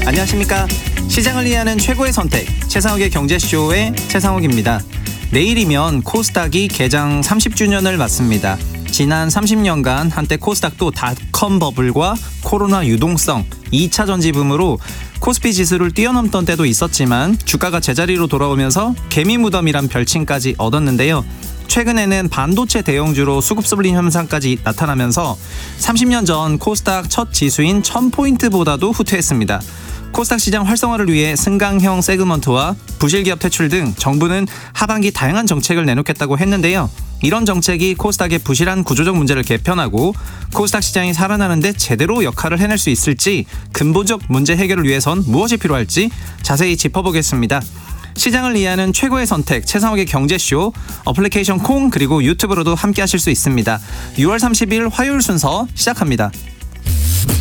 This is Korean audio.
안녕하십니까. 시장을 이해하는 최고의 선택, 최상욱의 경제쇼의 최상욱입니다. 내일이면 코스닥이 개장 30주년을 맞습니다. 지난 30년간 한때 코스닥도 닷컴 버블과 코로나 유동성, 2차 전지 붐으로 코스피 지수를 뛰어넘던 때도 있었지만 주가가 제자리로 돌아오면서 개미 무덤이란 별칭까지 얻었는데요. 최근에는 반도체 대형주로 수급 쏠림 현상까지 나타나면서 30년 전 코스닥 첫 지수인 1000포인트보다도 후퇴했습니다. 코스닥 시장 활성화를 위해 승강형 세그먼트와 부실기업 퇴출 등 정부는 하반기 다양한 정책을 내놓겠다고 했는데요. 이런 정책이 코스닥의 부실한 구조적 문제를 개편하고 코스닥 시장이 살아나는데 제대로 역할을 해낼 수 있을지, 근본적 문제 해결을 위해선 무엇이 필요할지 자세히 짚어보겠습니다. 시장을 이해하는 최고의 선택, 최상욱의 경제쇼, 어플리케이션 콩 그리고 유튜브로도 함께 하실 수 있습니다. 6월 30일 화요일 순서 시작합니다.